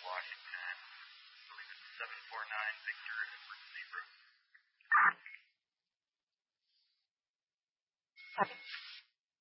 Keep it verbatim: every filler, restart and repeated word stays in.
Washington. I believe it's seven four nine Victor Edward Zebra.